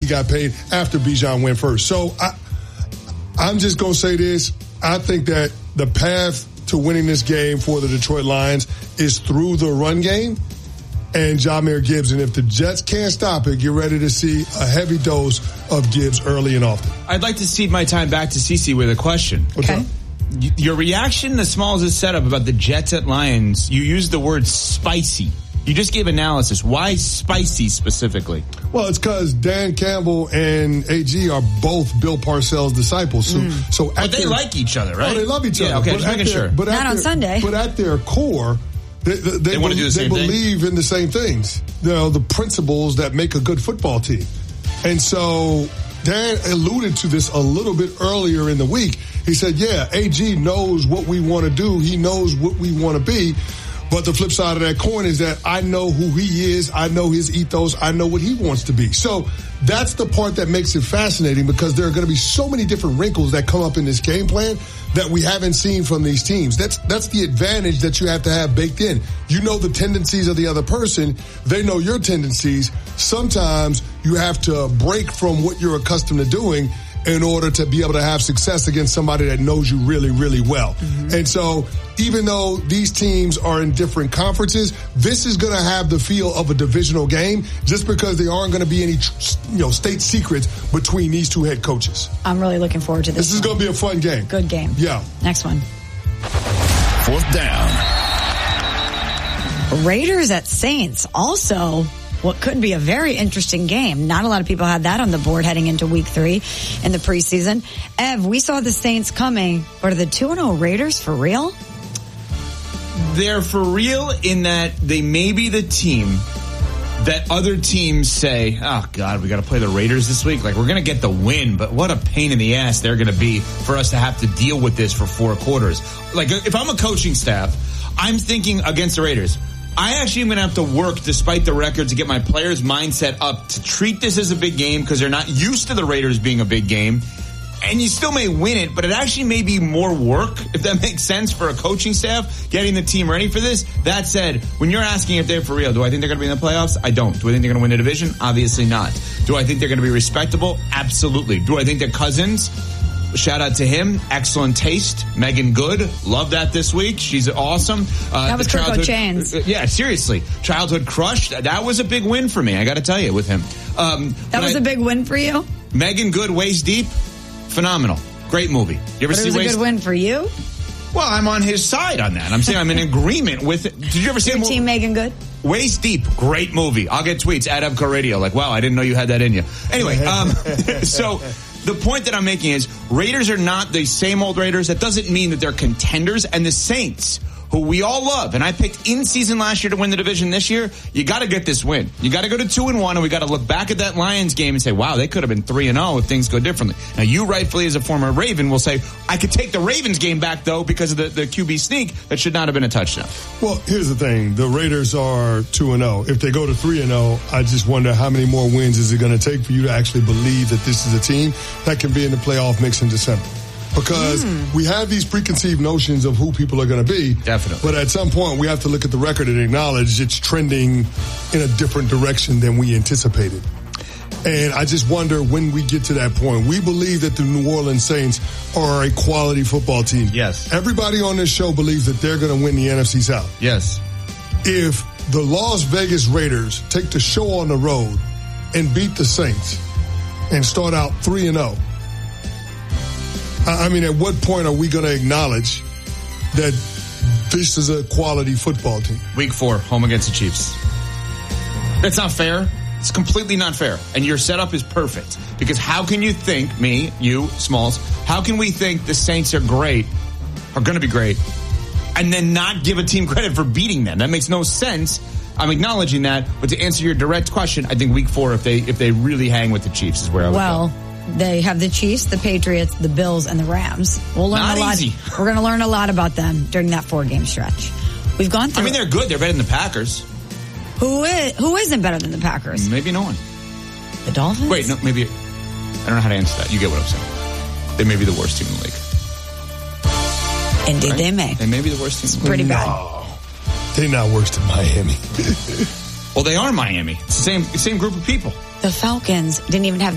got paid after Bijan went first. So I'm just going to say this. I think that the path to winning this game for the Detroit Lions is through the run game and Jahmyr Gibbs. And if the Jets can't stop it, get ready to see a heavy dose of Gibbs early and often. I'd like to cede my time back to Cece with a question. What's up? Your reaction to Smalls' setup about the Jets at Lions, you used the word spicy. You just gave analysis. Why spicy specifically? Well, it's because Dan Campbell and AG are both Bill Parcells' disciples. But they like each other, right? Oh, they love each other. Yeah, okay, just making sure. Not on Sunday. But at their core, they want to do the same thing? They believe in the same things. You know, the principles that make a good football team. And so Dan alluded to this a little bit earlier in the week. He said, yeah, AG knows what we want to do. He knows what we want to be. But the flip side of that coin is that I know who he is. I know his ethos. I know what he wants to be. So that's the part that makes it fascinating, because there are going to be so many different wrinkles that come up in this game plan that we haven't seen from these teams. That's the advantage that you have to have baked in. You know the tendencies of the other person. They know your tendencies. Sometimes you have to break from what you're accustomed to doing in order to be able to have success against somebody that knows you really, really well. And so even though these teams are in different conferences, this is going to have the feel of a divisional game, just because there aren't going to be any, state secrets between these two head coaches. I'm really looking forward to this. This is going to be a fun game. Good game. Yeah. Next one. 4th down. Raiders at Saints. Also, what could be a very interesting game. Not a lot of people had that on the board heading into week 3 in the preseason. Ev, we saw the Saints coming, but are the 2-0 Raiders for real? They're for real in that they may be the team that other teams say, oh, God, we got to play the Raiders this week. Like, we're going to get the win, but what a pain in the ass they're going to be for us to have to deal with this for 4 quarters. Like, if I'm a coaching staff, I'm thinking against the Raiders, I actually am going to have to work, despite the record, to get my players' mindset up to treat this as a big game, because they're not used to the Raiders being a big game. And you still may win it, but it actually may be more work, if that makes sense, for a coaching staff, getting the team ready for this. That said, when you're asking if they're for real, do I think they're going to be in the playoffs? I don't. Do I think they're going to win the division? Obviously not. Do I think they're going to be respectable? Absolutely. Do I think they're Cousins? Shout out to him. Excellent taste. Megan Good. Love that this week. She's awesome. That was Kirko Chains. Yeah, seriously. Childhood crush. That was a big win for me, I got to tell you, with him. That was a big win for you? Megan Good, Waist Deep. Phenomenal. Great movie. You ever see Waist Deep? It was a good win for you? Well, I'm on his side on that. I'm saying I'm in agreement with it. Did you ever see your team Megan Good? Waist Deep, great movie. I'll get tweets at Evco Radio like, wow, I didn't know you had that in you. Anyway, so the point that I'm making is Raiders are not the same old Raiders. That doesn't mean that they're contenders. And the Saints, who we all love, and I picked in season last year to win the division this year, you got to get this win. You got to go to 2-1, and we got to look back at that Lions game and say, wow, they could have been 3-0 if things go differently. Now, you rightfully, as a former Raven, will say, I could take the Ravens game back, though, because of the QB sneak. That should not have been a touchdown. Well, here's the thing. The Raiders are 2-0. If they go to 3-0, I just wonder how many more wins is it going to take for you to actually believe that this is a team that can be in the playoff mix in December. Because we have these preconceived notions of who people are going to be. Definitely. But at some point, we have to look at the record and acknowledge it's trending in a different direction than we anticipated. And I just wonder when we get to that point. We believe that the New Orleans Saints are a quality football team. Yes. Everybody on this show believes that they're going to win the NFC South. Yes. If the Las Vegas Raiders take the show on the road and beat the Saints and start out 3-0, I mean, at what point are we going to acknowledge that this is a quality football team? Week 4, home against the Chiefs. That's not fair. It's completely not fair. And your setup is perfect. Because how can you think, me, you, Smalls, how can we think the Saints are great, are going to be great, and then not give a team credit for beating them? That makes no sense. I'm acknowledging that. But to answer your direct question, I think week 4, if they really hang with the Chiefs, is where I would go. They have the Chiefs, the Patriots, the Bills, and the Rams. We'll learn Not a lot. easy. We're going to learn a lot about them during that 4-game stretch. We've gone through. I mean, they're good. They're better than the Packers. Who isn't better than the Packers? Maybe no one. The Dolphins? Wait, no, maybe. I don't know how to answer that. You get what I'm saying. They may be the worst team in the league. Indeed, right? They may. They may be the worst team. Pretty bad. They're not worse than Miami. Well, they are Miami. It's the same group of people. The Falcons didn't even have